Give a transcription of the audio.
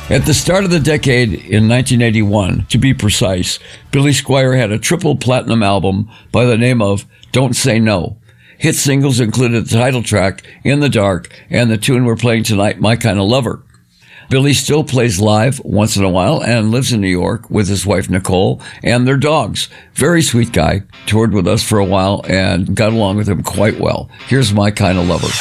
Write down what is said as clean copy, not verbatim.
At the start of the decade, in 1981, to be precise, Billy Squier had a triple platinum album by the name of Don't Say No. Hit singles included the title track, In the Dark, and the tune we're playing tonight, My Kind of Lover. Billy still plays live once in a while and lives in New York with his wife Nicole and their dogs. Very sweet guy. Toured with us for a while and got along with him quite well. Here's My Kind of Lover.